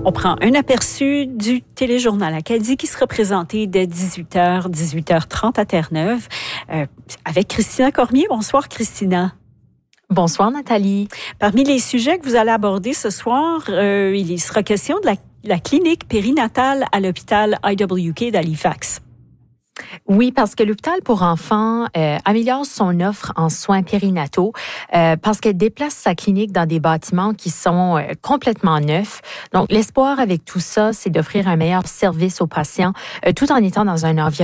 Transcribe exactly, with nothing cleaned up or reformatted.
On prend un aperçu du téléjournal Acadie qui sera présenté dès dix-huit heures, dix-huit heures trente à Terre-Neuve euh, avec Christina Cormier. Bonsoir Christina. Bonsoir Nathalie. Parmi les sujets que vous allez aborder ce soir, euh, il sera question de la, la clinique périnatale à l'hôpital I W K d'Halifax. Oui, parce que l'hôpital pour enfants euh, améliore son offre en soins périnataux euh, parce qu'elle déplace sa clinique dans des bâtiments qui sont euh, complètement neufs. Donc, l'espoir avec tout ça, c'est d'offrir un meilleur service aux patients euh, tout en étant dans un environnement